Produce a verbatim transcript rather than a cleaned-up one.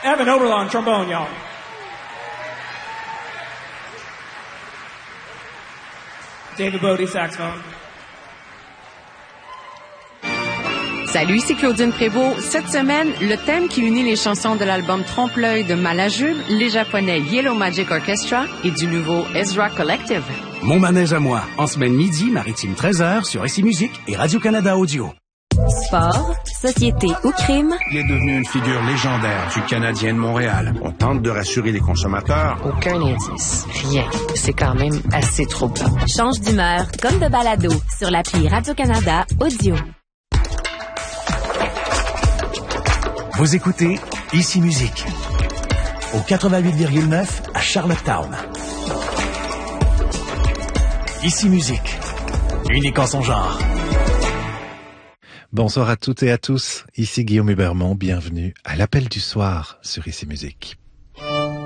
Evan Oberlin, trombone, y'all. David Bodie, saxophone. Salut, c'est Claudine Prévost. Cette semaine, le thème qui unit les chansons de l'album Trompe-l'œil de Malajube, les Japonais Yellow Magic Orchestra et du nouveau Ezra Collective. Mon manège à moi, en semaine midi, maritime treize heures sur Ici Musique et Radio-Canada Audio. Sport, société ou crime. Il est devenu une figure légendaire du Canadien de Montréal. On tente de rassurer les consommateurs. Aucun indice, rien. C'est quand même assez troublant. Change d'humeur comme de balado sur l'appli Radio-Canada Audio. Vous écoutez Ici Musique au quatre-vingt-huit virgule neuf à Charlottetown. Ici Musique, unique en son genre. Bonsoir à toutes et à tous, ici Guillaume Hubermont, bienvenue à l'appel du soir sur Ici Musique.